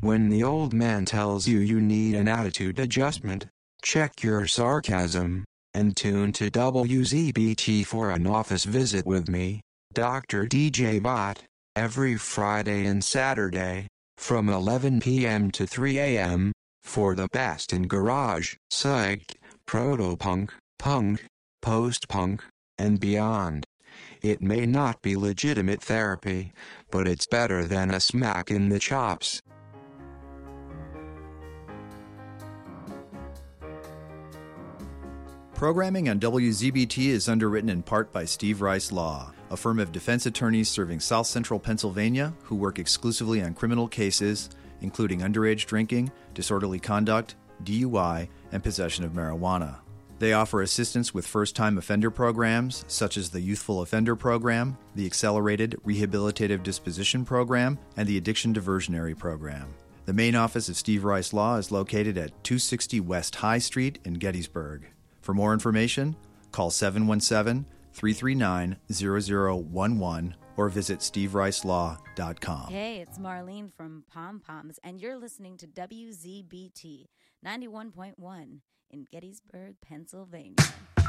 When the old man tells you you need an attitude adjustment, check your sarcasm, and tune to WZBT for an office visit with me, Dr. DJ Bot, every Friday and Saturday, from 11 p.m. to 3 a.m., for the best in garage, psych, proto-punk, punk, post-punk, and beyond. It may not be legitimate therapy, but it's better than a smack in the chops. Programming on WZBT is underwritten in part by Steve Rice Law, a firm of defense attorneys serving South Central Pennsylvania who work exclusively on criminal cases, including underage drinking, disorderly conduct, DUI, and possession of marijuana. They offer assistance with first-time offender programs, such as the Youthful Offender Program, the Accelerated Rehabilitative Disposition Program, and the Addiction Diversionary Program. The main office of Steve Rice Law is located at 260 West High Street in Gettysburg. For more information, call 717-339-0011 or visit stevericelelaw.com. Hey, it's Marlene from Pom Poms, and you're listening to WZBT 91.1 in Gettysburg, Pennsylvania.